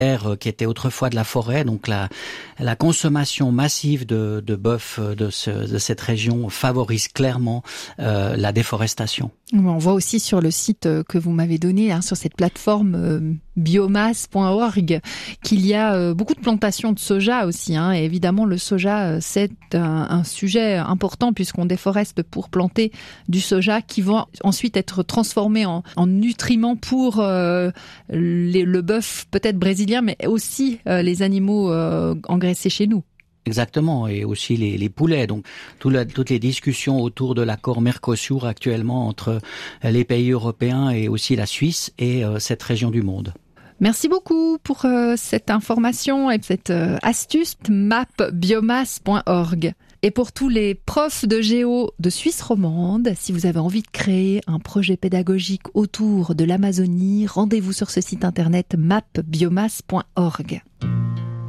qui était autrefois de la forêt, donc la consommation massive de bœuf de cette région favorise clairement la déforestation. On voit aussi sur le site que vous m'avez donné, sur cette plateforme biomasse.org, qu'il y a beaucoup de plantations de soja aussi. Et évidemment, le soja, c'est un sujet important puisqu'on déforeste pour planter du soja qui va ensuite être transformé en nutriments pour le bœuf peut-être brésilien, mais aussi les animaux engraissés chez nous. Exactement, et aussi les poulets. Donc toutes les discussions autour de l'accord Mercosur actuellement entre les pays européens et aussi la Suisse et cette région du monde. Merci beaucoup pour cette information et cette astuce, mapbiomasse.org. Et pour tous les profs de géo de Suisse romande, si vous avez envie de créer un projet pédagogique autour de l'Amazonie, rendez-vous sur ce site internet mapbiomasse.org.